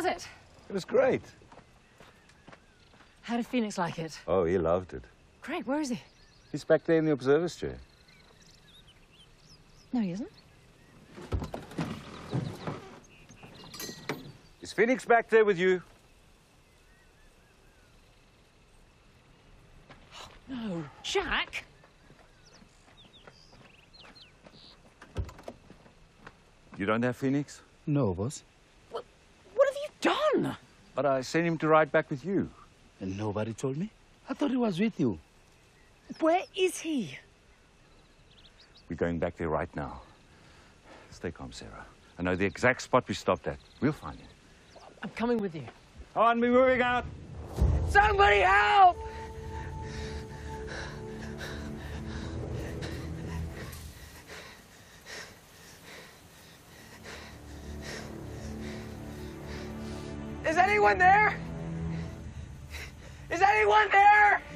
was it? It was great. How did Phoenix like it? Oh, he loved it. Great, where is he? He's back there in the observer's chair. No, he isn't. Is Phoenix back there with you? No. Jack? You don't have Phoenix? No, boss. What have you done? But I sent him to ride back with you. And nobody told me? I thought he was with you. Where is he? We're going back there right now. Stay calm, Sarah. I know the exact spot we stopped at. We'll find him. I'm coming with you. Come on, we're moving out. Somebody help! Is anyone there? Is anyone there?